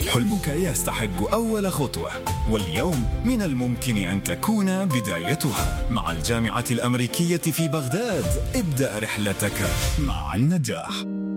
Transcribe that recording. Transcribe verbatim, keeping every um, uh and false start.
حلمك يستحق أول خطوة، واليوم من الممكن أن تكون بدايتها. مع الجامعة الأمريكية في بغداد ابدأ رحلتك مع النجاح.